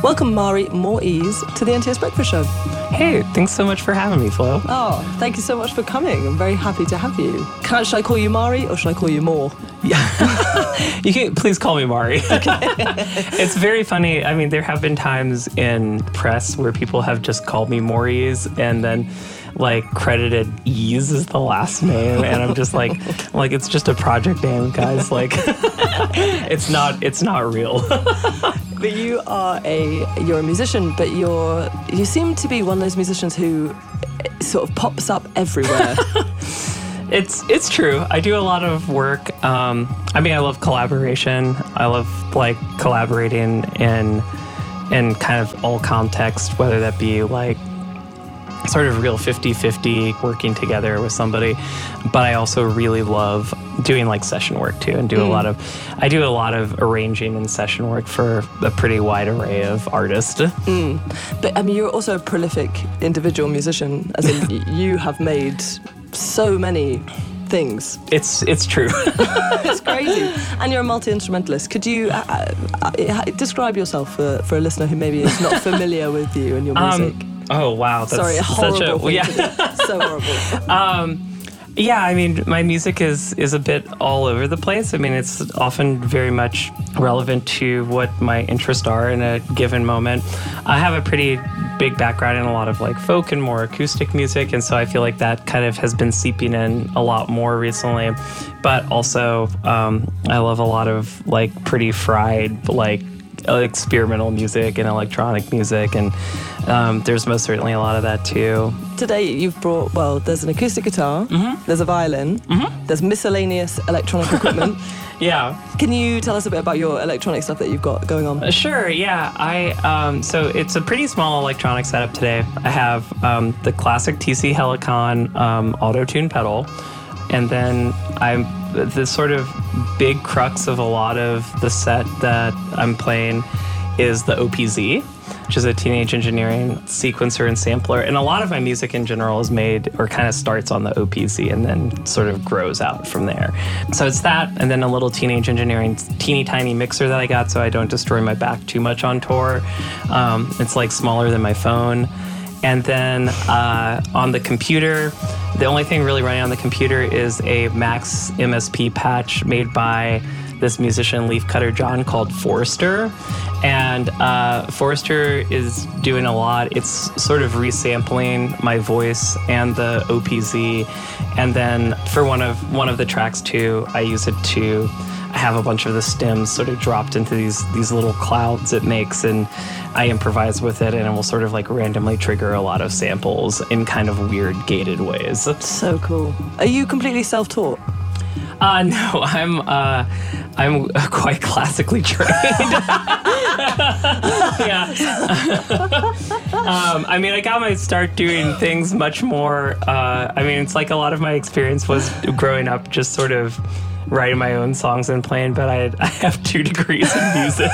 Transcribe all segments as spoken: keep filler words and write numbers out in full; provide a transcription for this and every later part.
Welcome, Mari Moise, to the N T S Breakfast Show. Hey, thanks so much for having me, Flo. Oh, thank you so much for coming. I'm very happy to have you. Can I, should I call you Mari or should I call you Moore? Yeah. You can please call me Mari. Okay. It's very funny. I mean, there have been times in press where people have just called me Maurice and then like credited Ease as the last name, and I'm just like, like it's just a project name, guys. Like, it's not, it's not real. But you are a, you're a musician, but you're, you seem to be one of those musicians who sort of pops up everywhere. It's it's true. I do a lot of work. Um, I mean, I love collaboration. I love like collaborating in in kind of all context, whether that be like sort of real fifty-fifty working together with somebody. But I also really love doing like session work too, and do mm. a lot of I do a lot of arranging and session work for a pretty wide array of artists. Mm. But I mean, you're also a prolific individual musician, as in you have made so many things. It's it's true. It's crazy. And you're a multi-instrumentalist. Could you uh, uh, describe yourself for, for a listener who maybe is not familiar with you and your music? Um, oh, wow. That's Sorry, a horrible such a, thing yeah. to do. So horrible. Um, yeah, I mean, my music is, is a bit all over the place. I mean, it's often very much relevant to what my interests are in a given moment. I have a pretty big background in a lot of like folk and more acoustic music, and so I feel like that kind of has been seeping in a lot more recently. But also, um, I love a lot of like pretty fried, like experimental music and electronic music, and um, there's most certainly a lot of that too. Today you've brought, well, there's an acoustic guitar, mm-hmm. there's a violin, mm-hmm. there's miscellaneous electronic equipment. Yeah. Can you tell us a bit about your electronic stuff that you've got going on? Uh, sure, yeah. I um, so it's a pretty small electronic setup today. I have um, the classic T C Helicon um, auto-tune pedal, and then I'm the sort of big crux of a lot of the set that I'm playing is the O P Z, which is a Teenage Engineering sequencer and sampler. And a lot of my music in general is made or kind of starts on the O P Z and then sort of grows out from there. So it's that, and then a little Teenage Engineering teeny tiny mixer that I got so I don't destroy my back too much on tour. Um, it's like smaller than my phone. And then uh, on the computer, the only thing really running on the computer is a Max M S P patch made by this musician, Leafcutter John, called Forrester. And uh, Forrester is doing a lot. It's sort of resampling my voice and the O P Z. And then for one of one of the tracks too, I use it to I have a bunch of the stems sort of dropped into these these little clouds it makes, and I improvise with it, and it will sort of like randomly trigger a lot of samples in kind of weird gated ways. So cool. Are you completely self-taught? Uh, no, I'm uh, I'm quite classically trained. Yeah. um, I mean, I got my start doing things much more. Uh, I mean, it's like a lot of my experience was growing up just sort of writing my own songs and playing, but I, I have two degrees in music.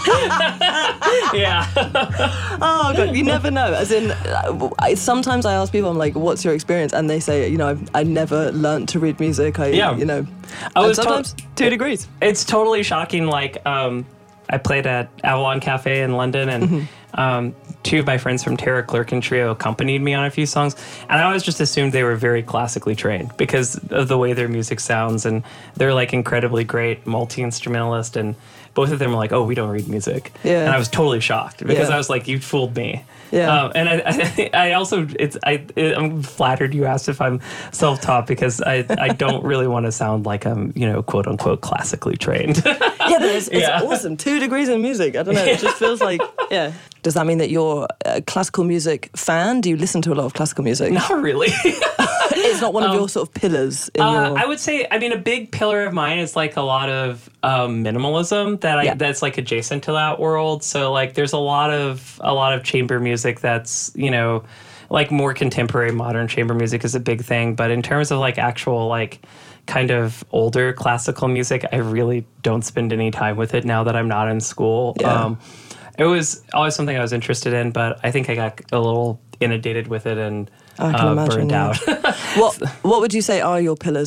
Yeah. Oh, God, you never know. As in, I, sometimes I ask people, I'm like, what's your experience? And they say, you know, I've, I never learned to read music. I, yeah. you know, I was sometimes to- two degrees. It's totally shocking. Like, um, I played at Avalon Cafe in London, and mm-hmm. um, two of my friends from Tara Clerkin Trio accompanied me on a few songs, and I always just assumed they were very classically trained because of the way their music sounds, and they're like incredibly great multi-instrumentalist, and both of them were like, oh, we don't read music. Yeah. And I was totally shocked because yeah. I was like, you fooled me. Yeah. Um, and I, I, I also, it's, I, I'm flattered you asked if I'm self-taught because I, I don't really want to sound like I'm, you know, quote unquote, classically trained. Yeah, but it's, it's yeah. awesome. Two degrees in music. I don't know. It just feels like, yeah. Does that mean that you're a classical music fan? Do you listen to a lot of classical music? Not really. It's not one of um, your sort of pillars in uh, your... I would say, I mean, a big pillar of mine is like a lot of um, minimalism that I yeah. that's like adjacent to that world. So like there's a lot of a lot of chamber music that's, you know, like more contemporary modern chamber music is a big thing. But in terms of like actual like kind of older classical music, I really don't spend any time with it now that I'm not in school. Yeah. Um, it was always something I was interested in, but I think I got a little inundated with it and I can uh, imagine, burned yeah. out. What What would you say are your pillars?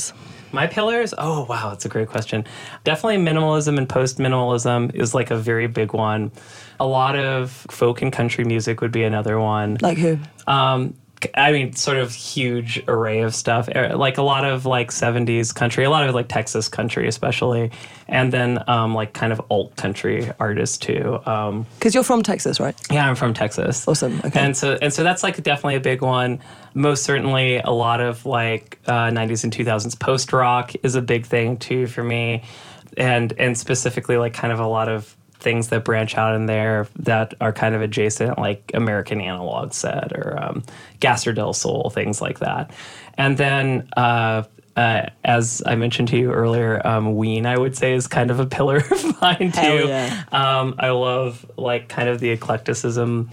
My pillars? Oh, wow, that's a great question. Definitely minimalism and post-minimalism is like a very big one. A lot of folk and country music would be another one. Like who? Um, I mean, sort of huge array of stuff. Like a lot of like seventies country, a lot of like Texas country especially. And then um, like kind of alt country artists too. Um, Because you're from Texas, right? yeah, I'm from Texas. Awesome. Okay. And so and so that's like definitely a big one. Most certainly a lot of like uh, nineties and two thousands post rock is a big thing too for me. And and specifically like kind of a lot of things that branch out in there that are kind of adjacent, like American Analog Set or um, Gasser del Sol, things like that. And then, uh, uh, as I mentioned to you earlier, um, Ween, I would say, is kind of a pillar of mine, too. Hell yeah. Um, I love, like, kind of the eclecticism